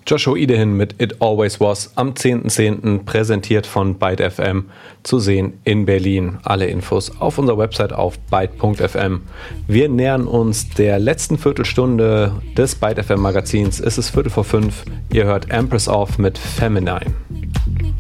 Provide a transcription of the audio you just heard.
Joshua Idehin mit It Always Was am 10.10. präsentiert von Byte FM, zu sehen in Berlin. Alle Infos auf unserer Website auf byte.fm. Wir nähern uns der letzten Viertelstunde des Byte FM Magazins. Es ist 4:45. Ihr hört Empress Off mit Feminine.